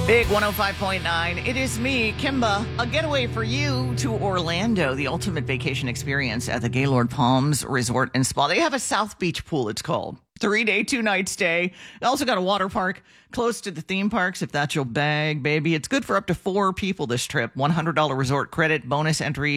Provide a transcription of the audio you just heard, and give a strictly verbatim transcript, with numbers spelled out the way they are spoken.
Big one oh five point nine. It is me, Kimba. A getaway for you to Orlando, the ultimate vacation experience at the Gaylord Palms Resort and Spa. They have a South Beach pool, it's called. Three-day, two-night stay. They also got a water park close to the theme parks, if that's your bag, baby. It's good for up to four people this trip. one hundred dollars resort credit, bonus entry